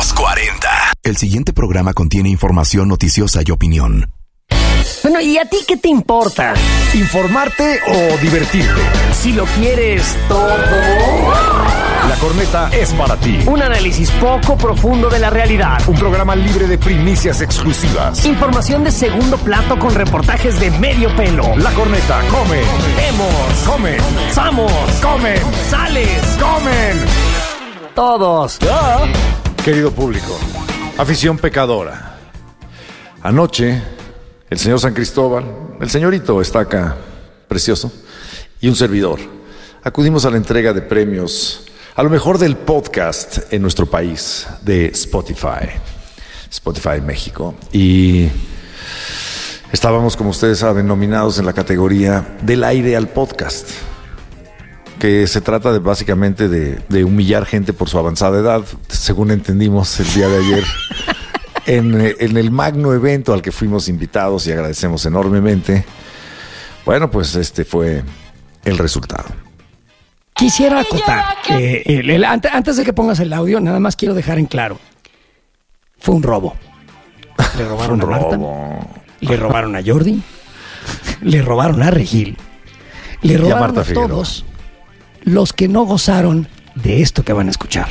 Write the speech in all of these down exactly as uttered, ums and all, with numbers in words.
Los cuarenta. El siguiente programa contiene información noticiosa y opinión. Bueno, ¿y a ti qué te importa? ¿Informarte o divertirte? Si lo quieres todo. La Corneta es para ti. Un análisis poco profundo de la realidad. Un programa libre de primicias exclusivas. Información de segundo plato con reportajes de medio pelo. La Corneta come. Vemos. Comen. Samos. Comen. Sales. Comen. Todos. ¿Ya? Querido público, afición pecadora. Anoche, el señor San Cristóbal, el señorito está acá, precioso, y un servidor. Acudimos a la entrega de premios a lo mejor del podcast en nuestro país, de Spotify, Spotify México. Y estábamos, como ustedes saben, nominados en la categoría del aire al podcast, que se trata de básicamente de, de humillar gente por su avanzada edad, según entendimos el día de ayer, en, en el magno evento al que fuimos invitados y agradecemos enormemente. Bueno, pues este fue el resultado. Quisiera acotar, eh, el, el, antes de que pongas el audio, nada más quiero dejar en claro. Fue un robo. Le robaron a Marta, le robaron a Jordi, le robaron a Regil, le robaron a, Marta a todos los que no gozaron de esto que van a escuchar.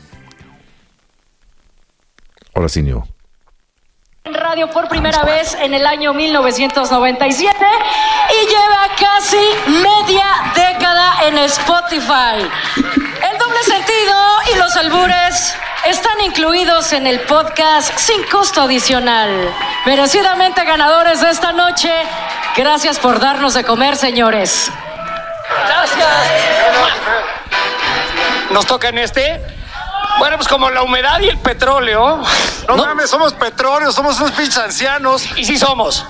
Ahora sí, Nio. En radio por primera vez en el año mil novecientos noventa y siete y lleva casi media década en Spotify. El doble sentido y los albures están incluidos en el podcast sin costo adicional. Merecidamente ganadores de esta noche, gracias por darnos de comer, señores. Gracias. Nos toca en este. Bueno, pues como la humedad y el petróleo. No, no mames, somos petróleo, somos unos pinches ancianos. Y sí somos.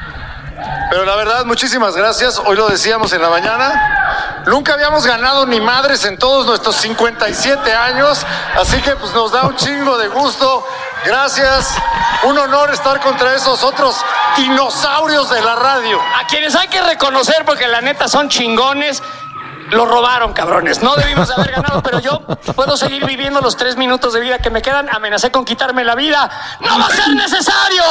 Pero la verdad, muchísimas gracias. Hoy lo decíamos en la mañana. Nunca habíamos ganado ni madres en todos nuestros cincuenta y siete años. Así que pues nos da un chingo de gusto. Gracias. Un honor estar contra esos otros dinosaurios de la radio. A quienes hay que reconocer porque la neta son chingones. Lo robaron, cabrones. No debimos haber ganado, pero yo puedo seguir viviendo los tres minutos de vida que me quedan. Amenacé con quitarme la vida. ¡No va a ser necesario!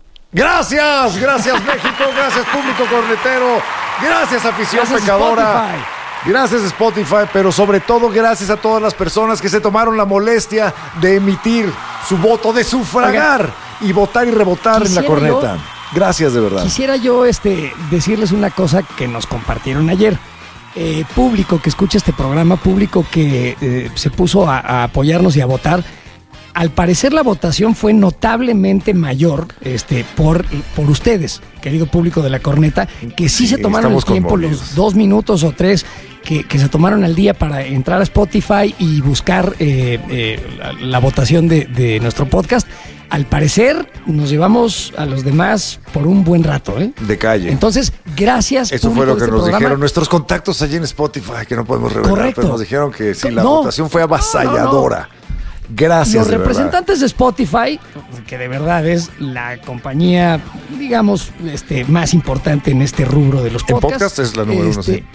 Gracias, gracias México, gracias público cornetero, gracias afición gracias pecadora. Spotify. Gracias Spotify, pero sobre todo gracias a todas las personas que se tomaron la molestia de emitir su voto, de sufragar Oiga, y votar y rebotar en la corneta. Yo, gracias de verdad. Quisiera yo este, decirles una cosa que nos compartieron ayer. Eh, público que escucha este programa, público que eh, se puso a, a apoyarnos y a votar. Al parecer la votación fue notablemente mayor este, por, por ustedes, querido público de la corneta, que sí, sí se tomaron el tiempo, conmovidos. Los dos minutos o tres que, que se tomaron al día para entrar a Spotify y buscar eh, eh, la, la votación de, de nuestro podcast. Al parecer nos llevamos a los demás por un buen rato, ¿eh? De calle. Entonces, gracias. Eso fue lo que este nos programa. dijeron nuestros contactos allí en Spotify, que no podemos revelar. Correcto. Pero nos dijeron que sí, la no, votación fue avasalladora. No, no, no. Gracias. Los de representantes verdad. de Spotify, que de verdad es la compañía, digamos, este, más importante en este rubro de los podcasts. En podcast es la número este, uno, sí.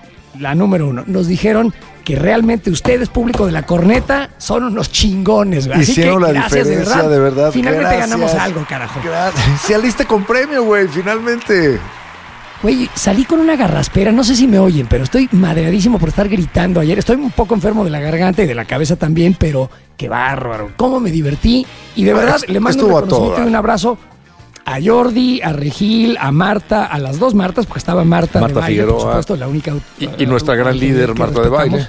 La número uno. Nos dijeron que realmente ustedes, público de la corneta, son unos chingones. Así Hicieron que la gracias, diferencia, de verdad. de verdad. Finalmente Gracias. ganamos algo, carajo. Gracias. Se aliste con premio, güey, finalmente. Güey, salí con una garraspera, no sé si me oyen, pero estoy madreadísimo por estar gritando ayer. Estoy un poco enfermo de la garganta y de la cabeza también, pero qué bárbaro. Cómo me divertí. Y de verdad, le mando un reconocimiento y un abrazo a Jordi, a Regil, a Marta, a las dos Martas, porque estaba Marta, Marta de baile, Figueroa, por supuesto, la única. Y, y nuestra gran líder, Marta de baile.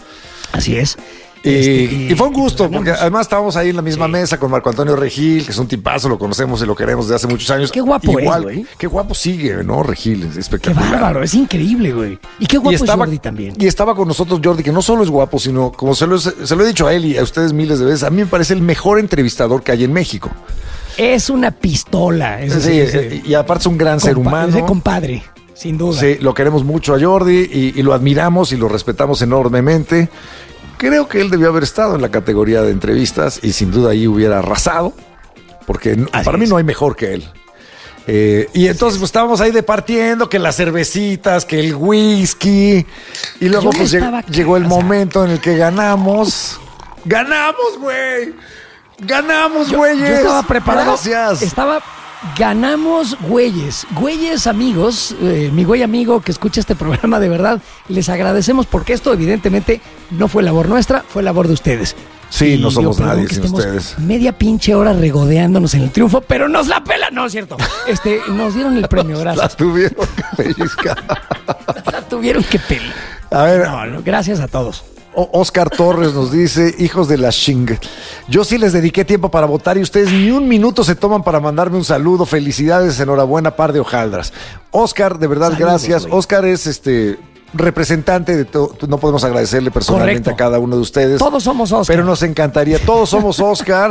Así es. Y, este, y, y fue un gusto, ganamos. porque además estábamos ahí en la misma sí. mesa con Marco Antonio Regil, que es un tipazo, lo conocemos y lo queremos desde hace muchos años. Qué guapo Igual, es, güey. Qué guapo sigue, ¿no? Regil, es espectacular. Qué bárbaro, es increíble, güey. Y qué guapo y estaba, es Jordi también. Y estaba con nosotros Jordi, que no solo es guapo, sino, como se lo, se lo he dicho a él y a ustedes miles de veces, a mí me parece el mejor entrevistador que hay en México. Es una pistola. Ese, sí, ese, y aparte es un gran compa- ser humano. Ese compadre, sin duda. Sí, lo queremos mucho a Jordi y, y lo admiramos y lo respetamos enormemente. Creo que él debió haber estado en la categoría de entrevistas y sin duda ahí hubiera arrasado, porque Así para es. mí no hay mejor que él. Eh, y entonces pues estábamos ahí departiendo que las cervecitas, que el whisky, y luego Yo pues lleg- llegó el o sea, momento en el que ganamos. ¡Ganamos, güey! ¡Ganamos, Yo, güeyes! yo estaba preparado. Gracias. Estaba... Ganamos, güeyes. Güeyes, amigos. Eh, mi güey amigo que escucha este programa, de verdad, les agradecemos porque esto evidentemente no fue labor nuestra, fue labor de ustedes. Sí, Y no somos digo, perdón nadie que sin estemos ustedes. Media pinche hora regodeándonos en el triunfo, pero nos la pela, no es cierto. Este, nos dieron el premio, La gracias. tuvieron que pellizcar. La tuvieron que pelar. A ver, No, no, gracias a todos. O- Oscar Torres nos dice, hijos de la ching. Yo sí les dediqué tiempo para votar y ustedes ni un minuto se toman para mandarme un saludo. Felicidades, enhorabuena, par de hojaldras. Oscar, de verdad, Saludos, gracias. güey. Oscar es este representante de todo. No podemos agradecerle personalmente Correcto. a cada uno de ustedes. Todos somos Oscar. Pero nos encantaría. Todos somos Oscar.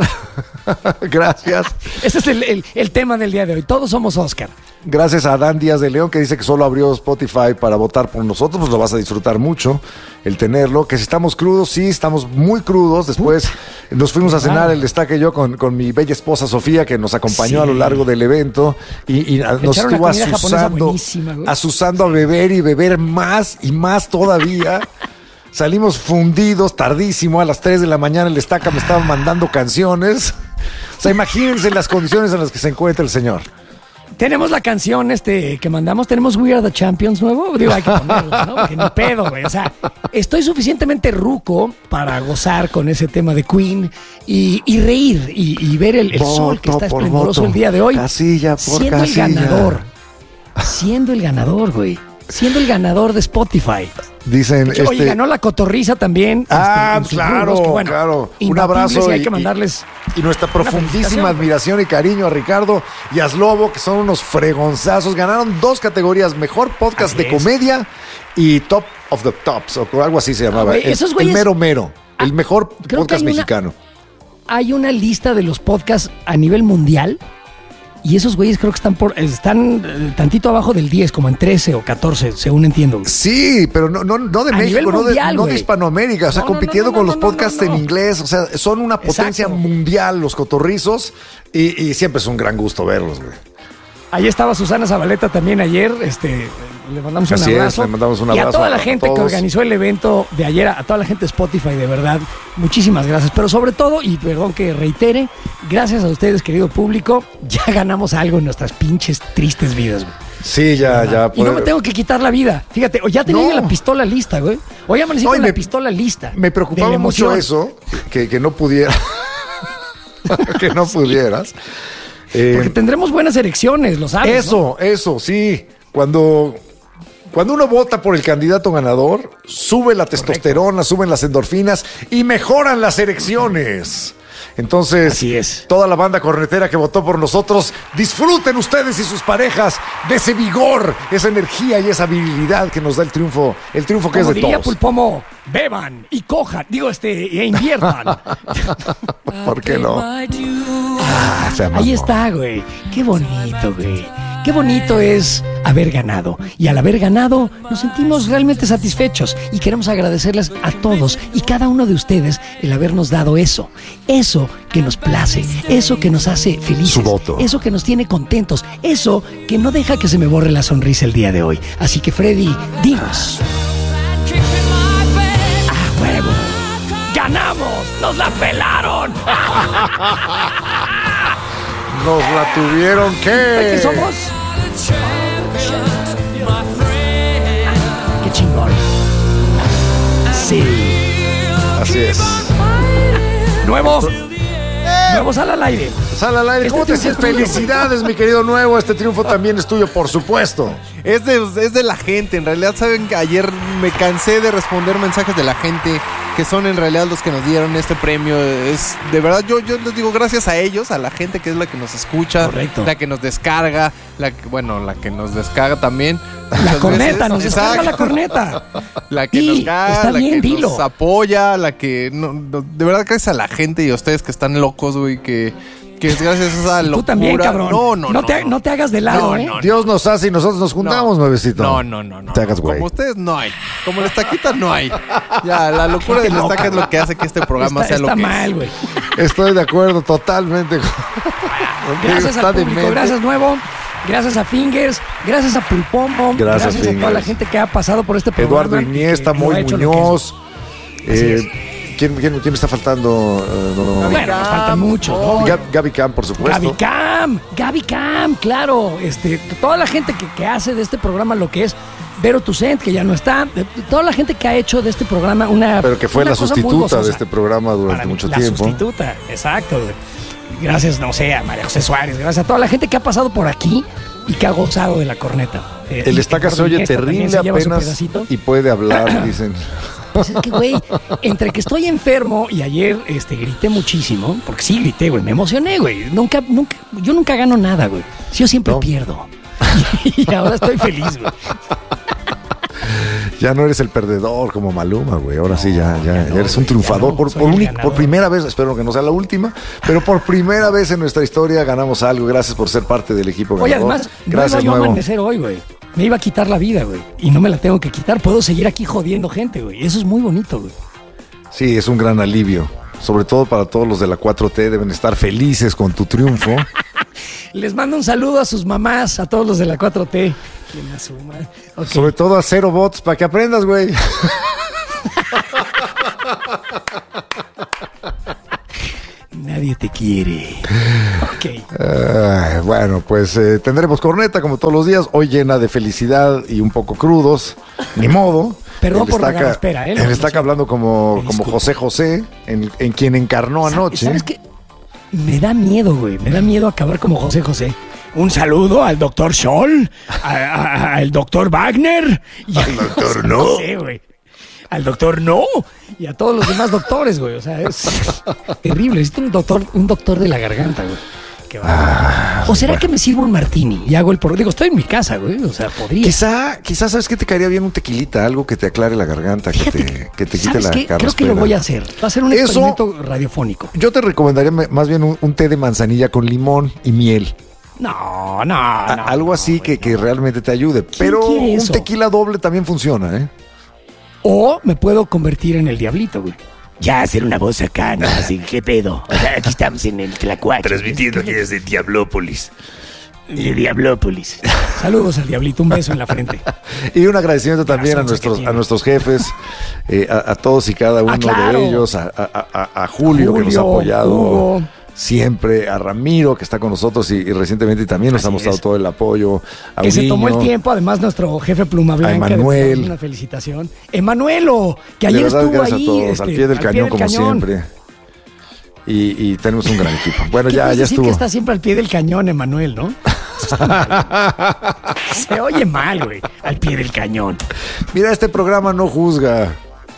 Gracias. Ese es el, el- el tema del día de hoy. Todos somos Oscar. Gracias a Dan Díaz de León, que dice que solo abrió Spotify para votar por nosotros. Pues lo vas a disfrutar mucho el tenerlo. Que si estamos crudos, sí, estamos muy crudos. Después nos fuimos a cenar, el Destaque y yo, con, con mi bella esposa Sofía, que nos acompañó Sí. a lo largo del evento. Y, y a- nos Echaron estuvo una comida japonesa asusando, buenísima, güey. asusando a beber y beber más y más todavía. Salimos fundidos, tardísimo, a las tres de la mañana el Destaca me estaba mandando canciones. O sea, imagínense las condiciones en las que se encuentra el señor. Tenemos la canción este que mandamos, tenemos We Are the Champions nuevo, digo, hay que ponerla, ¿no? Porque ni pedo, güey. O sea, estoy suficientemente ruco para gozar con ese tema de Queen y, y reír y, y ver el, el sol que Voto está por esplendoroso voto, el día de hoy. casilla por siendo casilla. el ganador. Siendo el ganador, güey. Siendo el ganador de Spotify. Dicen, Que, Oye, este, ganó la cotorriza también. Ah, este, en sus claro, rubros, que, bueno, claro. Un imbatibles abrazo y hay y- que y- mandarles. y nuestra una profundísima felicitación. admiración y cariño a Ricardo y a Slobo, que son unos fregonzazos. Ganaron dos categorías, mejor podcast Así de es. comedia y Top of the Tops, o algo así se llamaba. güey, el, esos el güeyes- mero mero, el Ah, mejor creo que podcast hay una- mexicano. Hay una lista de los podcasts a nivel mundial y esos güeyes creo que están por están eh, tantito abajo del diez, como en trece o catorce, según entiendo. Sí, pero no, no, no de A México, nivel no, de, mundial, no de güey. Hispanoamérica, o sea, No, no, compitiendo no, no, con no, los no, podcasts no, no. en inglés, o sea, son una potencia Exacto. mundial los cotorrizos y, y siempre es un gran gusto verlos, güey. Ahí estaba Susana Zabaleta también ayer, este, le mandamos un Así es, abrazo. le mandamos un Y a abrazo toda la a gente que todos. organizó el evento de ayer, a toda la gente de Spotify, de verdad, muchísimas gracias. Pero sobre todo, y perdón que reitere, gracias a ustedes, querido público, ya ganamos algo en nuestras pinches tristes vidas, güey. Sí, ya, ya. Y no me pues, tengo que quitar la vida. Fíjate, o ya tenía No. yo la pistola lista, güey. O ya amanecí No, y con me- la pistola lista. Me de preocupaba la mucho emoción. eso, que, que no pudiera. que no pudieras. Eh, Porque tendremos buenas elecciones, lo sabes. ¿no? eso, eso, sí. Cuando, cuando uno vota por el candidato ganador, sube la testosterona, suben las endorfinas y mejoran las erecciones. Entonces, Así es. toda la banda cornetera que votó por nosotros, disfruten ustedes y sus parejas de ese vigor, esa energía y esa virilidad que nos da el triunfo, el triunfo que Como es de diría todos. Pulpomo, beban y cojan, digo, este, e inviertan. ¿Por qué no? Ah, se amó. Ahí está, güey. Qué bonito, güey. Qué bonito es haber ganado. Y al haber ganado, nos sentimos realmente satisfechos. Y queremos agradecerles a todos y cada uno de ustedes el habernos dado eso. Eso que nos place. Eso que nos hace felices. Su voto. Eso que nos tiene contentos. Eso que no deja que se me borre la sonrisa el día de hoy. Así que, Freddy, dinos. ¡A huevo! ¡Ganamos! ¡Nos la pelaron! Nos la tuvieron que. ¿Qué somos? ¡Qué chingón! Sí. Así es. Nuevo. Nuevo sal al aire. Sal al aire. Este ¿Cómo te triunfo sientes? es tuyo. Felicidades, mi querido Nuevo. Este triunfo también es tuyo, por supuesto. Es de, es de la gente, en realidad saben que ayer me cansé de responder mensajes de la gente que son en realidad los que nos dieron este premio. Es de verdad, yo, yo les digo gracias a ellos, a la gente que es la que nos escucha, Correcto. la que nos descarga, la que, bueno, la que nos descarga también. La Muchas corneta, veces. nos descarga Exacto. la corneta. La que Y nos caga, está la bien, que dilo. nos apoya, la que no, no, de verdad gracias a la gente y a ustedes que están locos, güey, que, que es gracias a esa locura. Tú también, cabrón. No, no, no. te, no. no te hagas de lado, No, ¿eh? no, Dios nos hace y nosotros nos juntamos, nuevecito. No, no, no, no. Te hagas no. güey. Como ustedes no hay. Como la estaquita no hay. Ya, la locura de la estaca es lo que hace que este programa Está, sea lo está que mal, es. güey. Estoy de acuerdo totalmente. Gracias Está al público, demente. gracias Nuevo, gracias a Fingers, gracias a Pulpomo, Gracias, gracias, a toda la Fingers. gente que ha pasado por este programa. Eduardo y que Iniesta, lo ha Moy hecho lo que Muñoz. Así eh, es. ¿quién, quién, quién me está faltando? Uh, no, no, no. Bueno, nos faltan muchos, ¿no? Gab, Gaby Cam, por supuesto. Gaby Cam, Gaby Cam, claro. Este, toda la gente que, que hace de este programa lo que es Vero Tucent, que ya no está. Toda la gente que ha hecho de este programa una. Pero que fue una la cosa muy sustituta gozosa. de este programa durante Para mí, mucho la tiempo. La sustituta, exacto, güey. Gracias, no sé, a María José Suárez, gracias a toda la gente que ha pasado por aquí y que ha gozado de la corneta. Eh, El y estaca que se por oye esta también terrible se lleva su apenas pedacito. y puede hablar, dicen. Pues es que, güey, entre que estoy enfermo y ayer este, grité muchísimo, porque sí grité, güey, me emocioné, güey. Nunca, nunca, yo nunca gano nada, güey. Yo siempre No. pierdo. Y ahora estoy feliz, güey. Ya no eres el perdedor como Maluma, güey. Ahora No, sí, ya, ya, ya no, ya eres un güey, triunfador. ya no, por, soy por, el uni- ganador. por primera vez, espero que no sea la última, pero por primera vez en nuestra historia ganamos algo. Gracias por ser parte del equipo Oye, ganador. además, no Gracias, iba yo a nuevo. amanecer hoy, güey. Me iba a quitar la vida, güey. Y no me la tengo que quitar. Puedo seguir aquí jodiendo gente, güey. Eso es muy bonito, güey. Sí, es un gran alivio. Sobre todo para todos los de la cuatro T, deben estar felices con tu triunfo. Les mando un saludo a sus mamás, a todos los de la cuatro T. ¿Quién la suma? Ok. Sobre todo a Cero Bots, para que aprendas, güey. Nadie te quiere. Ok. Ay, bueno, pues eh, tendremos corneta como todos los días, hoy llena de felicidad y un poco crudos, ni modo. Perdón Él por la está acá- garaspera, ¿eh? Él está acá hablando como, Me como disculpo. José José, en, en quien encarnó anoche. ¿Sabes qué? Me da miedo, güey. Me da miedo acabar como José José. Un saludo al doctor Scholl, a- a- al doctor Wagner. Y al doctor No. José, güey. Al doctor No. Y a todos los demás doctores, güey. O sea, es terrible. Necesito un doctor, un doctor de la garganta, güey. Qué bárbaro. ¿O será que me sirvo un martini y hago el por... Digo, estoy en mi casa, güey. O sea, podría. Quizá, quizá, ¿sabes qué te caería bien? Un tequilita, algo que te aclare la garganta, que Fíjate te, que te quite ¿sabes la qué? Creo que carraspera. lo voy a hacer. Va a ser un Eso- experimento radiofónico. Yo te recomendaría me- más bien un, un té de manzanilla con limón y miel. No, no, A- no. algo así no, que, güey, que no. realmente te ayude. Pero quiere un eso? tequila doble también funciona, ¿eh? O me puedo convertir en el diablito, güey. Ya hacer una voz acá, ¿no? Así, ¿qué pedo? O sea, aquí estamos en el Tlacuache. Transmitiendo aquí desde Diablópolis. De Diablópolis. Saludos al diablito, un beso en la frente. Y un agradecimiento también a Corazón nuestros, que a nuestros jefes, eh, a, a todos y cada uno Ah, claro. de ellos, a, a- a- a Julio, que nos ha Julio, apoyado Hugo. siempre, a Ramiro que está con nosotros y, y recientemente también nos Así ha mostrado es. todo el apoyo. A Que se tomó el Uriño. tiempo, además nuestro jefe Pluma Blanca. Emanuel. de darle una felicitación. Emanuelo, que De ayer verdad, estuvo gracias ahí. a todos, este, al pie del cañón como cañón. siempre. Y, y tenemos un gran equipo. Bueno, ¿Qué ya, puedes ya decir estuvo. que está siempre al pie del cañón, Emanuel, ¿no? Se oye mal, güey. Al pie del cañón. Mira, este programa no juzga.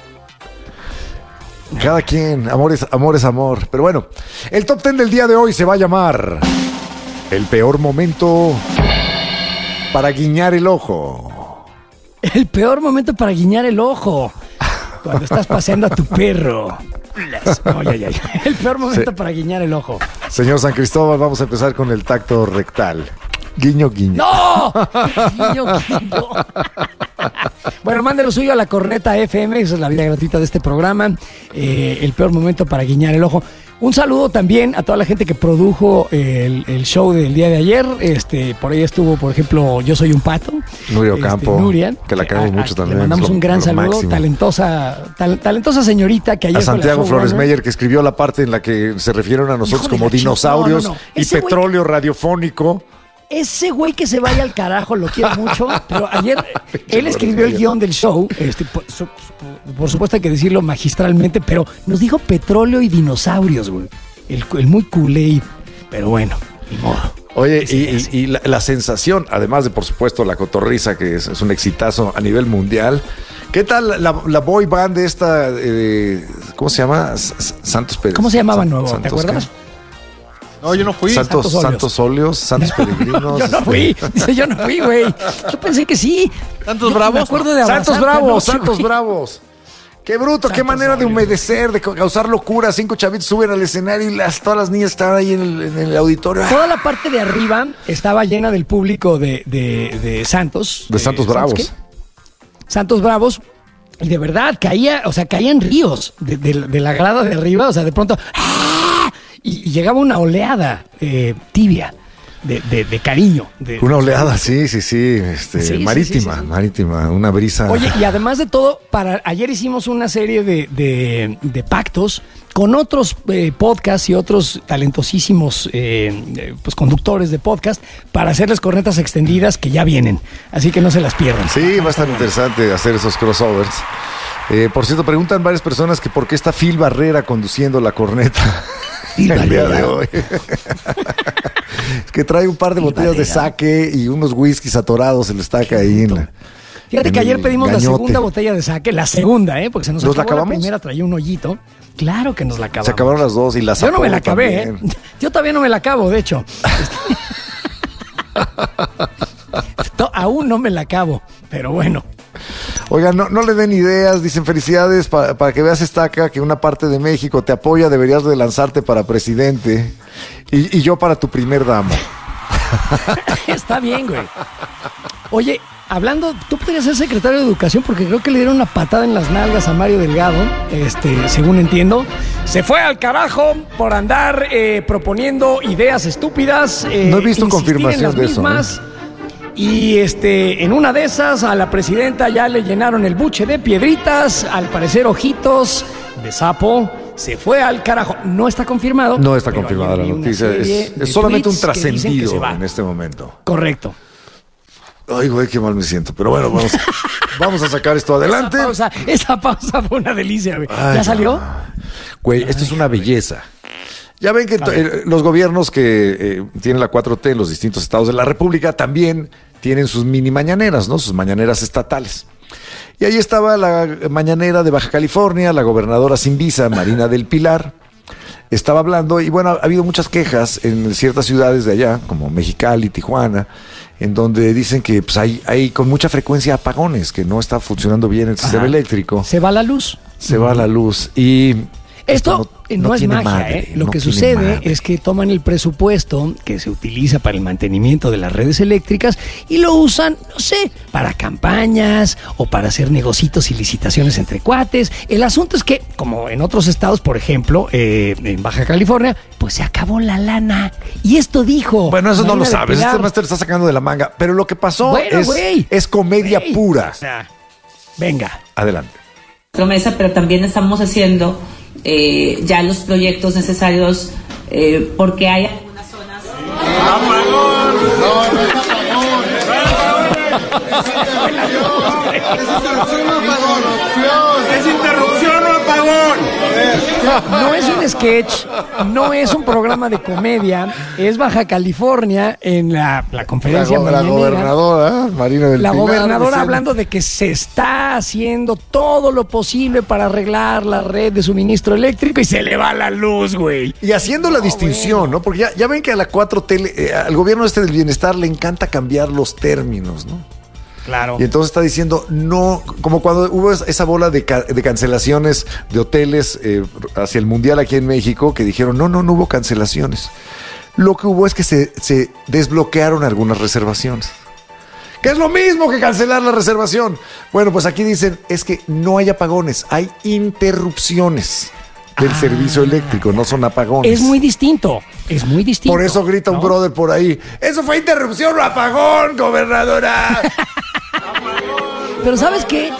Cada quien, amor es, amor es amor. Pero bueno, el top ten del día de hoy se va a llamar El peor momento para guiñar el ojo. El peor momento para guiñar el ojo. Cuando estás paseando a tu perro. Las- no, ya, ya, ya. El peor momento Sí. para guiñar el ojo. Señor San Cristóbal, vamos a empezar con el tacto rectal. Guiño, guiño. ¡No! Guiño, guiño. Bueno, mande lo suyo a la Corneta F M, esa es la vida gratuita de este programa. Eh, el peor momento para guiñar el ojo. Un saludo también a toda la gente que produjo el, el show del día de ayer. Este, por ahí estuvo, por ejemplo, Yo Soy un Pato. Nuria Este, Ocampo, Nuria, que la queremos mucho le también, mandamos es lo- un gran lo saludo. máximo. Talentosa, tal- talentosa señorita que ayer A fue la Santiago Flores showrunner. Meyer, que escribió la parte en la que se refieren a nosotros Hijo de como la chingada. dinosaurios No, no, no. y Ese güey- petróleo radiofónico. Ese güey que se vaya al carajo, lo quiero mucho. Pero ayer él escribió el guión del show. Este, por, su- por supuesto hay que decirlo magistralmente, pero nos dijo petróleo y dinosaurios, güey. El, el muy Kool-Aid. Pero bueno, ni modo. Oye, Sí, y, sí. y- y la, la sensación, además de por supuesto la cotorriza, que es, es un exitazo a nivel mundial. ¿Qué tal la, la boy band de esta, eh, ¿cómo se llama? S- S- Santos Pérez. ¿Cómo se llamaba San- nuevo? ¿Te Santos, acuerdas? ¿qué? No, yo no fui. Santos, Santos Santos Óleos, Santos Peregrinos. Yo no fui. Dice, yo no fui, güey. Yo pensé que sí. ¿Santos Yo Bravos? Me acuerdo de Santos Abrazarte Bravos, anoche, Santos güey. Bravos. Qué bruto, qué Santos manera de Óleos. humedecer, de causar locura. Cinco chavitos suben al escenario y las, todas las niñas están ahí en el, en el auditorio. Toda la parte de arriba estaba llena del público de, de, de Santos. De Santos Bravos. qué? Santos Bravos. Y de verdad, caía, o sea, caían ríos de, de- de la grada de arriba. O sea, de pronto, ¡ah! y, y llegaba una oleada eh, tibia. de, de, de cariño. De, Una oleada, sí, sí, sí, este, Sí, sí, marítima, sí, sí, sí. marítima, una brisa. Oye, y además de todo, para ayer hicimos una serie de, de, de pactos con otros eh, podcasts y otros talentosísimos eh, eh, pues conductores de podcast para hacerles cornetas extendidas que ya vienen. Así que no se las pierdan. Sí, va a estar interesante hacer esos crossovers. Eh, por cierto, preguntan varias personas que por qué está Phil Barrera conduciendo la corneta Phil el día de Barrera. hoy. Es que trae un par de Phil botellas de Barrera. sake y unos whiskies atorados, se le está ahí en la- Fíjate en que ayer el pedimos la gañote. segunda botella de sake, la segunda, ¿eh? Porque se nos, ¿Nos la acabó la acabamos? primera, traía un hoyito. Claro que nos la acabamos. Se acabaron las dos y las Yo no me la acabé, ¿eh? Yo todavía no me la acabo, de hecho. To- Aún no me la acabo, pero bueno. Oigan, no, no le den ideas, dicen felicidades pa- para que veas Estaca, que una parte de México te apoya, deberías de lanzarte para presidente y, y yo para tu primer damo. Está bien, güey. Oye, hablando, tú podrías ser secretario de Educación porque creo que le dieron una patada en las nalgas a Mario Delgado, este, según entiendo. Se fue al carajo por andar eh, proponiendo ideas estúpidas. eh, No he visto insistir en confirmación las de eso, mismas. Y este, en una de esas a la presidenta ya le llenaron el buche de piedritas, al parecer ojitos de sapo. Se fue al carajo. No está confirmado. No está pero confirmada ayer la vi una noticia, serie es, de es solamente un tweets que dicen que trascendido se va. en este momento. Correcto. Ay, güey, qué mal me siento, pero bueno, vamos, vamos a sacar esto adelante. Esa pausa, esa pausa fue una delicia, güey. Ay, ¿Ya salió? Güey, esto es una belleza. Ya ven que to- eh, los gobiernos que eh, tienen la cuatro T en los distintos estados de la República también tienen sus mini mañaneras, ¿no? Sus mañaneras estatales. Y ahí estaba la mañanera de Baja California, la gobernadora sin visa, Marina del Pilar, estaba hablando y bueno, ha habido muchas quejas en ciertas ciudades de allá, como Mexicali, Tijuana, en donde dicen que pues, hay, hay con mucha frecuencia apagones, que no está funcionando bien el sistema Ajá. eléctrico, Se va la luz. se va la luz y... Esto no, es tiene magia, madre, ¿eh? Lo no que tiene sucede madre. es que toman el presupuesto que se utiliza para el mantenimiento de las redes eléctricas y lo usan, no sé, para campañas o para hacer negocitos y licitaciones entre cuates. El asunto es que, como en otros estados, por ejemplo, eh, en Baja California, pues se acabó la lana. Y esto dijo. Bueno, eso no Marina lo del sabes, Pilar. este más te lo está sacando de la manga. Pero lo que pasó Bueno, es, güey. es comedia Güey. pura. O sea, venga. Adelante. promesa, pero también estamos haciendo eh, ya los proyectos necesarios eh, porque hay algunas zonas. ¿Es interrupción o apagón? No es un sketch, no es un programa de comedia, es Baja California en la, la La, conferencia go- la mañanera. gobernadora, Marina del La Pilar, gobernadora diciendo- hablando de que se está haciendo todo lo posible para arreglar la red de suministro eléctrico y se le va la luz, güey. Y haciendo la distinción, ¿no? Porque ya, ya ven que a la cuatro T, le- eh, al gobierno este del bienestar le encanta cambiar los términos, ¿no? Claro. Y entonces está diciendo, no, como cuando hubo es- esa bola de, ca- de cancelaciones de hoteles eh, hacia el Mundial aquí en México, que dijeron, no, no, no hubo cancelaciones. Lo que hubo es que se, se desbloquearon algunas reservaciones. Que es lo mismo que cancelar la reservación. Bueno, pues aquí dicen, es que no hay apagones, hay interrupciones del servicio eléctrico, no son apagones. Es muy distinto, es muy distinto. Por eso grita un ¿no? brother por ahí, eso fue interrupción o apagón, gobernadora. Pero ¿sabes qué?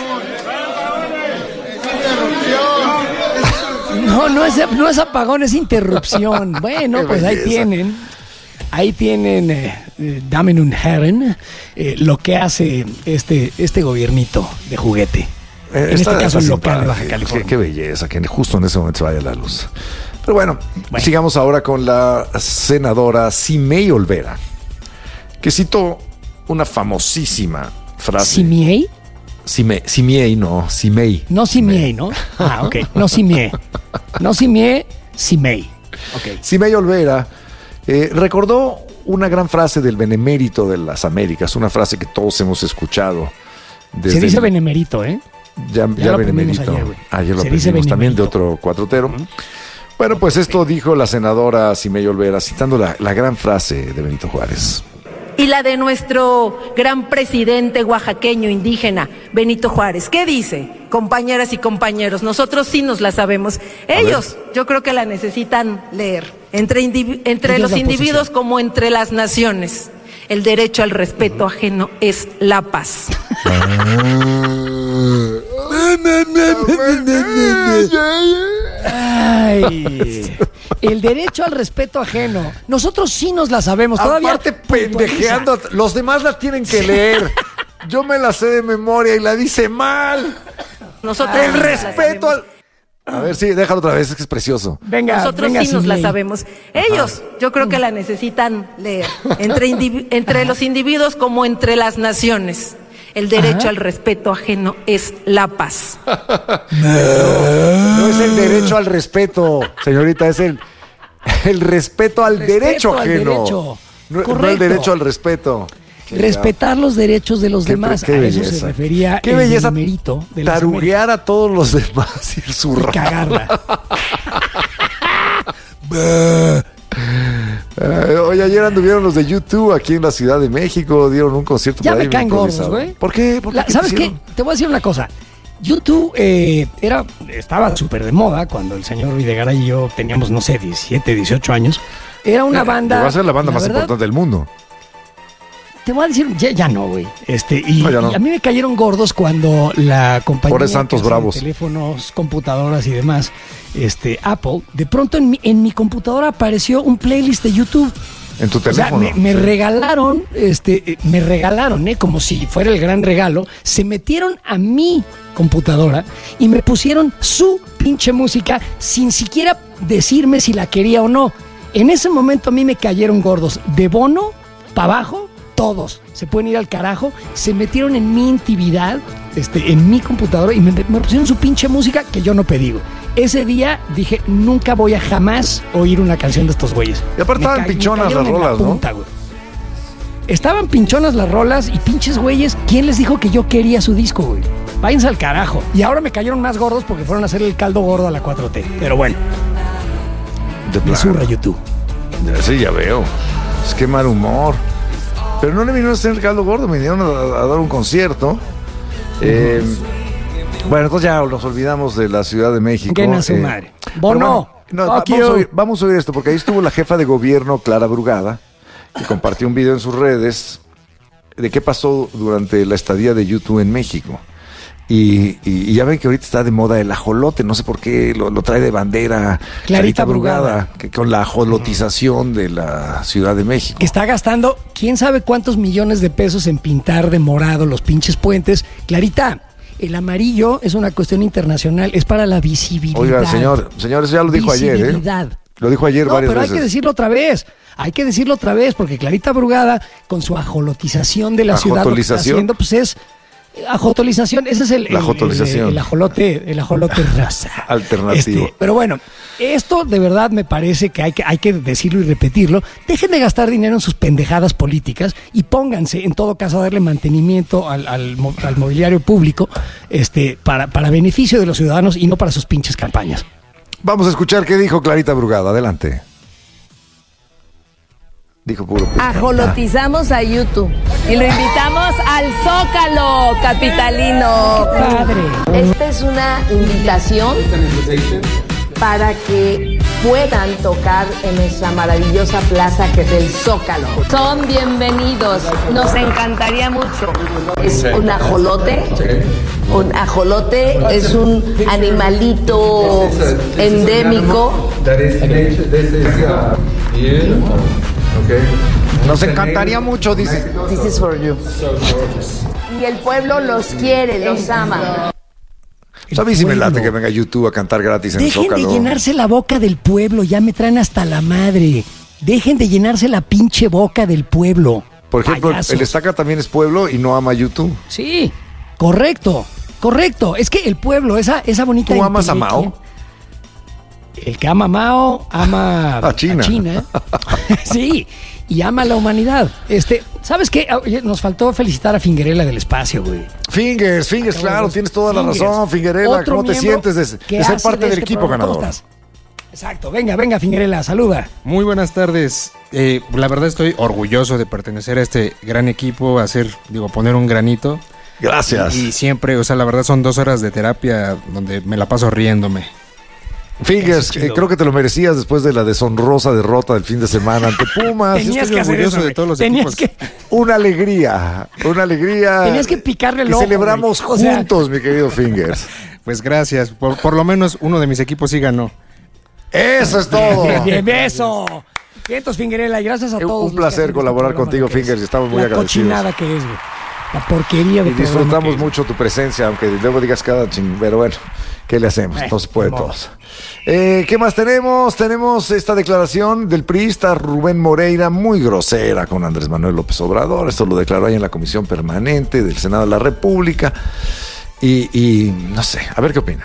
No, no es, no es apagón, es interrupción. Bueno, Qué pues ahí belleza. tienen. Ahí tienen, eh, eh, Damen und Herren, eh, lo que hace este, este gobiernito de juguete. Eh, en está- este caso, está el local de Baja simpático. California. Qué, qué belleza, que justo en ese momento se vaya la luz. Pero bueno, Bueno. sigamos ahora con la senadora Simei Olvera, que citó una famosísima frase. ¿Simiei? Sime, Simiei, no, Simei. No Simiei, ¿no? Ah, ok. No Simiei. No Simiei, Simei. Ok. Simei Olvera eh, recordó una gran frase del benemérito de las Américas, una frase que todos hemos escuchado. Desde Se dice el- benemérito, ¿eh? Ya, Ya ya lo aprendimos benemérito. ayer, güey. Ayer lo Se dice aprendimos también de benemérito. otro cuatrotero. Bueno, pues esto dijo la senadora Simei Olvera, citando la, la gran frase de Benito Juárez. y la de nuestro gran presidente oaxaqueño indígena, Benito Juárez. ¿Qué dice? Compañeras y compañeros, nosotros sí nos la sabemos. Ellos, yo creo que la necesitan leer. Entre, indiv- entre los individuos como entre las naciones. El derecho al respeto ajeno es la paz. Ay, el derecho al respeto ajeno. Nosotros sí nos la sabemos. Todavía Aparte pendejeando, los demás la tienen que leer. Yo me la sé de memoria y la dice mal. Nosotros el sí respeto al... A ver, sí, déjalo otra vez, es que es precioso. Venga, Nosotros venga, sí nos la ley. sabemos. Ellos, yo creo que la necesitan leer. Entre, indiv- entre los individuos como entre las naciones. El derecho Ajá. al respeto ajeno es la paz. No, no es el derecho al respeto, señorita, es el, el respeto al Respeto derecho al ajeno. derecho. No, no el Correcto. derecho al respeto. Respetar los derechos de los Qué, demás. qué a belleza. eso se refería Qué el belleza numerito de las taruguear a todos los demás y y zurrar. cagarla. Eh, oye, ayer anduvieron los de YouTube aquí en la Ciudad de México, dieron un concierto. Ya por ahí me caen gordos, improvisado. güey. ¿Por qué? ¿Por qué? La- ¿Qué ¿Sabes qué? hicieron? Te voy a decir una cosa. YouTube eh, era, estaba súper de moda cuando el señor Videgaray y yo teníamos, no sé, diecisiete, dieciocho años. Era una banda... Va a ser la banda más verdad, importante del mundo. Te voy a decir, ya, ya no, güey. Este, y, No, ya no. y a mí me cayeron gordos cuando la compañía Pobres santos que hace bravos. teléfonos, computadoras y demás, este, Apple, de pronto en mi, en mi computadora apareció un playlist de YouTube. En tu O sea, teléfono. me, me regalaron, este, eh, me regalaron, eh, como si fuera el gran regalo, se metieron a mi computadora y me pusieron su pinche música sin siquiera decirme si la quería o no. En ese momento a mí me cayeron gordos. De Bono para abajo, todos se pueden ir al carajo. Se metieron en mi intimidad, este, en mi computadora y me, me pusieron su pinche música que yo no pedí, güey. Ese día dije, nunca voy a jamás oír una canción de estos güeyes. Y aparte Me estaban ca- me pinchonas cayeron las en la rolas, ¿no? punta, güey. Estaban pinchonas las rolas y pinches güeyes. ¿Quién les dijo que yo quería su disco, güey? Váyanse al carajo. Y ahora me cayeron más gordos porque fueron a hacer el caldo gordo a la cuatro T. Pero bueno, De me plano. zurra YouTube. Sí, ya veo. Es que mal humor. Pero no le vinieron a hacer el caldo gordo, me vinieron a, a dar un concierto. Eh, bueno, entonces ya nos olvidamos de la Ciudad de México. Que na su Eh, madre. pero Bono. bueno, no, Fuck vamos, a you. oír, vamos a oír esto, porque ahí estuvo la jefa de gobierno, Clara Brugada, que compartió un video en sus redes de qué pasó durante la estadía de YouTube en México. Y, y- y ya ven que ahorita está de moda el ajolote, no sé por qué lo, lo trae de bandera Clarita Brugada. que con la ajolotización de la Ciudad de México. Que está gastando quién sabe cuántos millones de pesos en pintar de morado los pinches puentes. Clarita, el amarillo es una cuestión internacional, es para la visibilidad. Oiga, señor, señor, eso ya lo dijo ayer, ¿eh? Visibilidad. Lo dijo ayer No, varias pero veces. hay que decirlo otra vez. Hay que decirlo otra vez, porque Clarita Brugada, con su ajolotización de la ciudad, lo que está Ajotolización. haciendo, pues es ajotolización. Ese es el, La el- ajotolización. el- el ajolote, el ajolote rosa. Alternativo. Este, pero bueno, esto de verdad me parece que hay, que hay que decirlo y repetirlo. Dejen de gastar dinero en sus pendejadas políticas y pónganse, en todo caso, a darle mantenimiento al, al mo- al mobiliario público, este, para, para beneficio de los ciudadanos y no para sus pinches campañas. Vamos a escuchar qué dijo Clarita Brugada. Adelante. Dijo puro. Ajolotizamos a YouTube y lo invitamos al Zócalo capitalino. Padre. Esta es una invitación para que puedan tocar en nuestra maravillosa plaza que es el Zócalo. Son bienvenidos, nos encantaría mucho. Es un ajolote. Un ajolote es un animalito endémico. Nos encantaría mucho, dice. This is for you. Y el pueblo los quiere, los ama. A mí sí me late pueblo. que venga YouTube a cantar gratis en el Dejen Zócalo. de llenarse la boca del pueblo, ya me traen hasta la madre. Dejen de llenarse la pinche boca del pueblo. Por ejemplo, Payasos. el Estaca también es pueblo y no ama YouTube. Sí, correcto, correcto. Es que el pueblo, esa, esa bonita... ¿Tú amas a entelequia- Mao? El que ama a Mao, ama A China. Sí, y ama a la humanidad. Este, ¿sabes qué? Oye, nos faltó felicitar a Fingerella del espacio, güey. Fingers, Fingers, claro, tienes toda la Fingers. razón, Fingerella. Otro ¿Cómo te miembro sientes de, que de ser hace parte de del este equipo programa. ganador? ¿Cómo estás? Exacto, venga, venga, Fingerela, saluda. Muy buenas tardes. Eh, la verdad estoy orgulloso de pertenecer a este gran equipo, hacer, digo, poner un granito. Gracias. Y, y siempre, o sea, la verdad son dos horas de terapia donde me la paso riéndome. Fingers, eh, creo que te lo merecías después de la deshonrosa derrota del fin de semana ante Pumas. Tenías Yo estoy que hacer orgulloso eso, de todos los Tenías equipos. que- Una alegría, una alegría. Tenías que picarle el que ojo, celebramos güey. O sea- juntos, mi querido Fingers. Pues gracias, por, por lo menos uno de mis equipos sí ganó. Eso es todo. Bien, bien, beso. Vientos, Fingerela, y gracias a Un- todos. un los placer que hacen colaborar este programa, contigo, lo que es. Fingers, y estamos muy La agradecidos. cochinada que es, güey. La porquería de Y programa disfrutamos que es. mucho tu presencia, aunque luego digas cada ching, pero bueno, ¿qué le hacemos? Eh, No se puede ni modo. todos. Eh, ¿Qué más tenemos? Tenemos esta declaración del priista Rubén Moreira, muy grosera con Andrés Manuel López Obrador. Esto lo declaró ahí en la Comisión Permanente del Senado de la República. Y, y no sé, a ver qué opinan.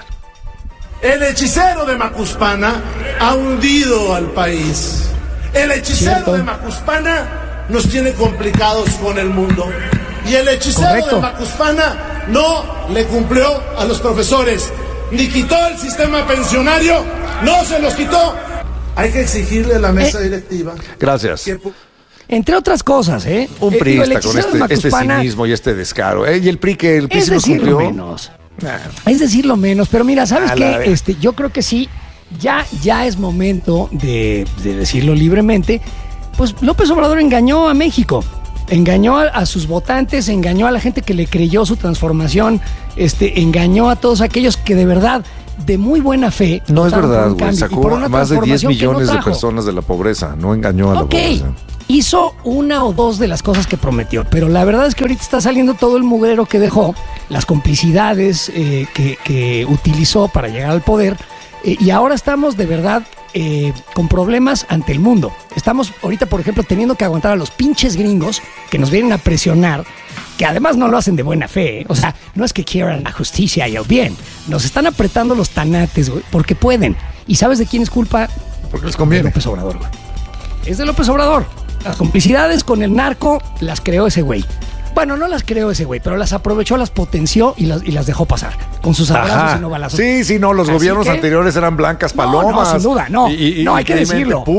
El hechicero de Macuspana ha hundido al país. El hechicero Cierto. de Macuspana nos tiene complicados con el mundo. Y el hechicero Correcto. de Macuspana no le cumplió a los profesores, ni quitó el sistema pensionario, no se los quitó. Hay que exigirle a la mesa Eh. directiva. Gracias. que pu- Entre otras cosas, ¿eh? Un Eh, digo, el priista con hechicero de este, este Macuspana cinismo y este descaro. ¿Eh? Y el P R I que el P R I es sí nos decir lo cumplió. menos. Es decir lo menos, pero mira, ¿sabes A la qué? vez. Este, yo creo que sí, ya, ya es momento de, de decirlo libremente. Pues López Obrador engañó a México, engañó a, a sus votantes, engañó a la gente que le creyó su transformación, este, engañó a todos aquellos que de verdad, de muy buena fe, No es votaron por verdad, un güey. cambio y Sacó por una más de diez transformación que no millones de trajo. personas de la pobreza. No engañó a la Ok, pobreza. hizo una o dos de las cosas que prometió, pero la verdad es que ahorita está saliendo todo el mugrero que dejó, las complicidades eh, que, que utilizó para llegar al poder, eh, y ahora estamos de verdad eh, con problemas ante el mundo. Estamos ahorita, por ejemplo, teniendo que aguantar a los pinches gringos que nos vienen a presionar, que además no lo hacen de buena fe, ¿eh? O sea, no es que quieran la justicia y el bien, nos están apretando los tanates, güey, porque pueden. ¿Y sabes de quién es culpa? Porque les conviene. De López Obrador, güey. Es de López Obrador. Las complicidades con el narco las creó ese güey. Bueno, no las creó ese güey, pero las aprovechó, las potenció y las, y las dejó pasar. Con sus abrazos Ajá. y no balazos. Sí, sí, no, los Así gobiernos que- anteriores eran blancas No, no, palomas. sin duda, no. Y- y- No, hay que increíblemente decirlo.